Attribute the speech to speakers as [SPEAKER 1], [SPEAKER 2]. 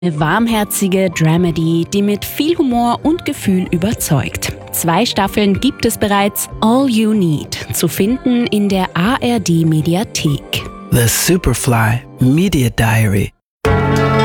[SPEAKER 1] Eine warmherzige Dramedy, die mit viel Humor und Gefühl überzeugt. 2 Staffeln gibt es bereits. All You Need zu finden in der ARD Mediathek.
[SPEAKER 2] The Superfly Media Diary.